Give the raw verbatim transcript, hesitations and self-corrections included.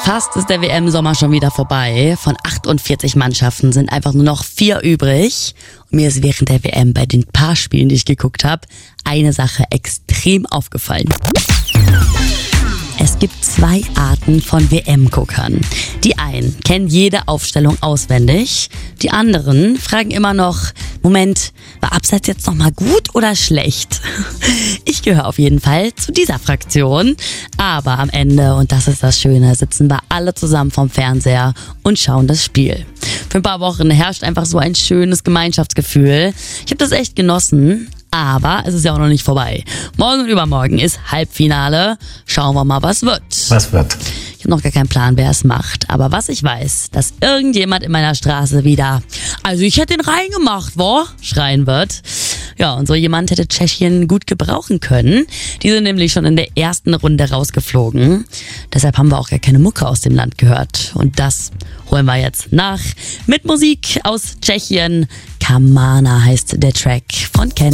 Fast ist der W M-Sommer schon wieder vorbei. Von achtundvierzig Mannschaften sind einfach nur noch vier übrig. Und mir ist während der W M bei den paar Spielen, die ich geguckt habe, eine Sache extrem aufgefallen. Es gibt zwei Arten von W M-Guckern. Die einen kennen jede Aufstellung auswendig. Die anderen fragen immer noch, Moment, war Abseits jetzt nochmal gut oder schlecht? Ich gehöre auf jeden Fall zu dieser Fraktion. Aber am Ende, und das ist das Schöne, sitzen wir alle zusammen vorm Fernseher und schauen das Spiel. Für ein paar Wochen herrscht einfach so ein schönes Gemeinschaftsgefühl. Ich habe das echt genossen. Aber es ist ja auch noch nicht vorbei. Morgen und übermorgen ist Halbfinale. Schauen wir mal, was wird. Was wird? Ich habe noch gar keinen Plan, wer es macht. Aber was ich weiß, dass irgendjemand in meiner Straße wieder, also ich hätte den reingemacht, wo? Schreien wird. Ja, und so jemand hätte Tschechien gut gebrauchen können. Die sind nämlich schon in der ersten Runde rausgeflogen. Deshalb haben wir auch gar keine Mucke aus dem Land gehört. Und das holen wir jetzt nach mit Musik aus Tschechien. Kamana heißt der Track von Ken.